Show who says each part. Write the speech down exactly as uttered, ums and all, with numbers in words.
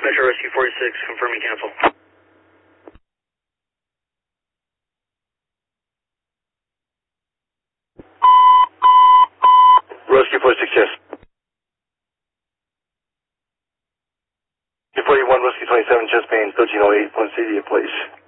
Speaker 1: Metro Rescue forty-six, confirming cancel.
Speaker 2: Rescue forty-six, yes. forty-one, Rescue twenty-seven, chest pain, thirteen oh eight, one C D, please.